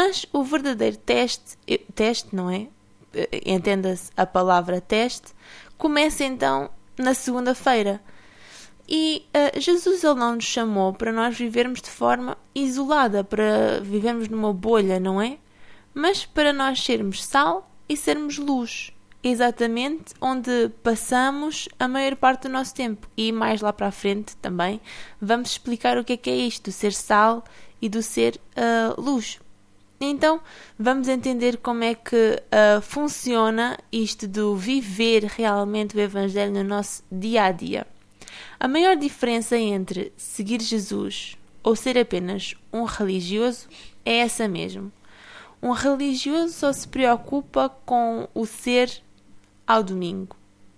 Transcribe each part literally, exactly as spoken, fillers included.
Mas o verdadeiro teste, teste, não é? Entenda-se a palavra teste, começa então na segunda-feira. E uh, Jesus ele não nos chamou para nós vivermos de forma isolada, para vivermos numa bolha, não é? Mas para nós sermos sal e sermos luz, exatamente onde passamos a maior parte do nosso tempo. E mais lá para a frente também vamos explicar o que é que é isto, do ser sal e do ser uh, luz. Então vamos entender como é que uh, funciona isto do viver realmente o Evangelho no nosso dia-a-dia. A maior diferença entre seguir Jesus ou ser apenas um religioso é essa mesmo. Um religioso só se preocupa com o ser ao domingo.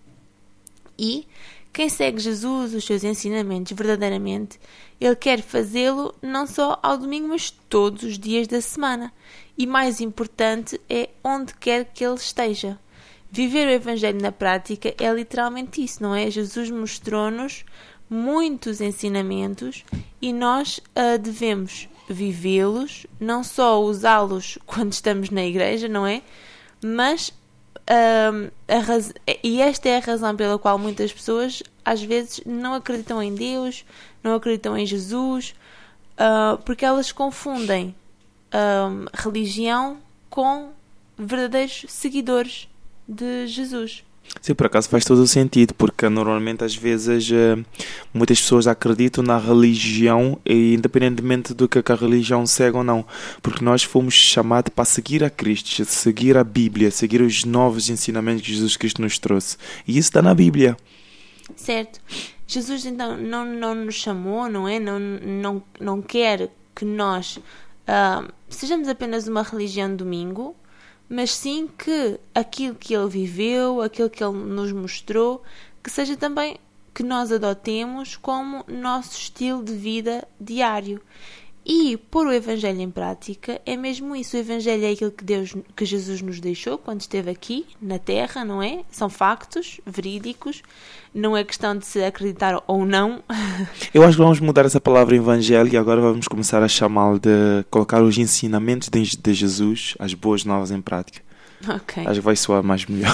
E quem segue Jesus, os seus ensinamentos verdadeiramente, ele quer fazê-lo não só ao domingo, mas todos os dias da semana. E mais importante é onde quer que ele esteja. Viver o Evangelho na prática é literalmente isso, não é? Jesus mostrou-nos muitos ensinamentos e nós uh, devemos vivê-los, não só usá-los quando estamos na igreja, não é? Mas, uh, a raz... e esta é a razão pela qual muitas pessoas às vezes não acreditam em Deus, não acreditam em Jesus, uh, porque elas confundem uh, religião com verdadeiros seguidores de Jesus. Sim, por acaso faz todo o sentido, porque normalmente às vezes muitas pessoas acreditam na religião, independentemente do que a religião segue ou não, porque nós fomos chamados para seguir a Cristo, seguir a Bíblia, seguir os novos ensinamentos que Jesus Cristo nos trouxe, e isso está na Bíblia. Certo. Jesus então não, não nos chamou, não é? Não, não, não quer que nós uh, sejamos apenas uma religião de domingo, mas sim que aquilo que ele viveu, aquilo que ele nos mostrou, que seja também que nós adotemos como nosso estilo de vida diário. E pôr o Evangelho em prática é mesmo isso. O Evangelho é aquilo que Deus, que Jesus nos deixou quando esteve aqui na Terra, não é? São factos verídicos, não é questão de se acreditar ou não. Eu acho que vamos mudar essa palavra Evangelho e agora vamos começar a chamá-lo de colocar os ensinamentos de, de Jesus, as boas novas em prática. Ok. Acho que vai soar mais melhor.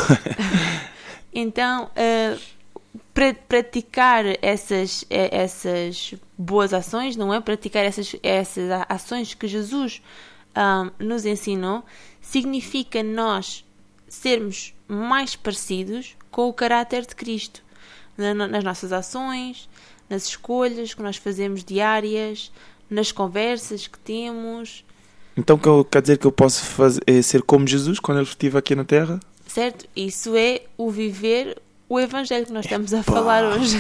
Então, uh, para praticar essas, essas boas ações, não é? Praticar essas, essas ações que Jesus um, nos ensinou, significa nós sermos mais parecidos com o caráter de Cristo. Nas nossas ações, nas escolhas que nós fazemos diárias, nas conversas que temos. Então quer dizer que eu posso fazer, ser como Jesus quando ele estive aqui na Terra? Certo, isso é o viver o Evangelho que nós estamos a Epa. falar hoje.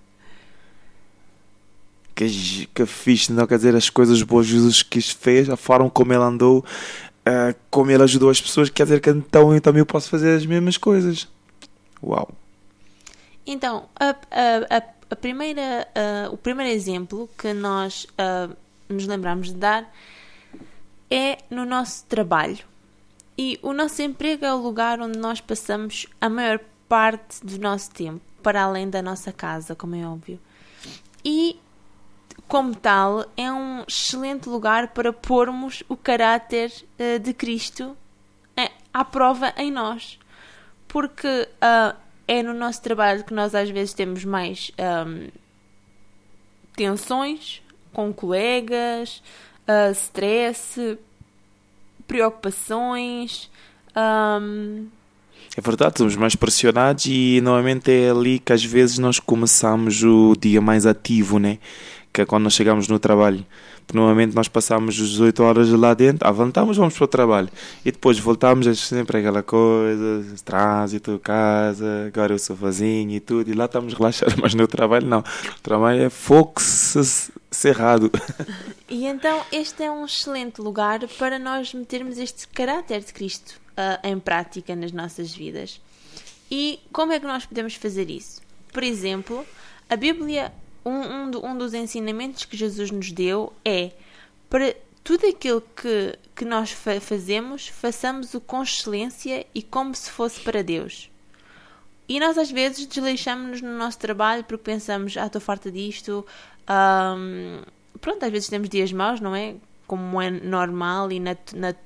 Que, que fixe, não quer dizer as coisas boas que Jesus fez, a forma como ele andou, uh, como ele ajudou as pessoas, quer dizer que então eu também posso fazer as mesmas coisas. Uau! Então, a, a, a, a primeira, a, o primeiro exemplo que nós a, nos lembramos de dar é no nosso trabalho. E o nosso emprego é o lugar onde nós passamos a maior parte do nosso tempo, para além da nossa casa, como é óbvio. E, como tal, é um excelente lugar para pormos o caráter uh, de Cristo uh, à prova em nós. Porque uh, é no nosso trabalho que nós às vezes temos mais um, tensões com colegas, uh, stress, preocupações. Um... É verdade, estamos mais pressionados e normalmente é ali que às vezes nós começamos o dia mais ativo, né? Que é quando nós chegamos no trabalho. Porque normalmente nós passamos as oito horas lá dentro, levantamos, vamos para o trabalho. E depois voltamos, é sempre aquela coisa, trânsito, casa, agora eu sou sozinho e tudo. E lá estamos relaxados, mas no trabalho não. O trabalho é foco cerrado. E então este é um excelente lugar para nós metermos este caráter de Cristo uh, em prática nas nossas vidas. E como é que nós podemos fazer isso? Por exemplo, a Bíblia... Um, um, do, um dos ensinamentos que Jesus nos deu é para tudo aquilo que, que nós fa- fazemos, façamos-o com excelência e como se fosse para Deus. E nós às vezes desleixamos-nos no nosso trabalho porque pensamos, ah, estou farta disto. Um, pronto, às vezes temos dias maus, não é? Como é normal e nat- nat-